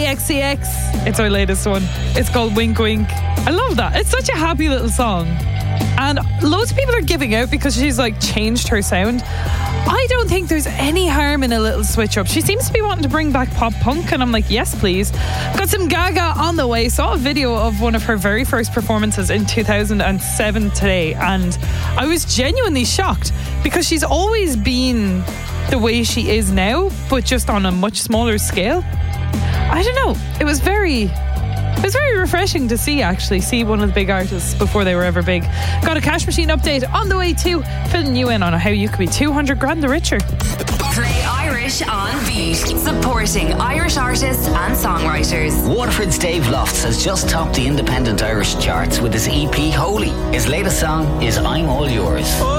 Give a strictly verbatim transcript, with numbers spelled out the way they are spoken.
X C X. It's our latest one. It's called Wink Wink. I love that. It's such a happy little song. And loads of people are giving out because she's like changed her sound. I don't think there's any harm in a little switch up. She seems to be wanting to bring back pop punk, and I'm like, yes, please. Got some Gaga on the way. Saw a video of one of her very first performances in two thousand seven today, and I was genuinely shocked because she's always been the way she is now, but just on a much smaller scale. I don't know. It was very... It was very refreshing to see, actually, see one of the big artists before they were ever big. Got a Cash Machine update on the way too, filling you in on how you could be two hundred grand the richer. Play Irish on Beat, supporting Irish artists and songwriters. Waterford's Dave Lofts has just topped the independent Irish charts with his E P Holy. His latest song is I'm All Yours.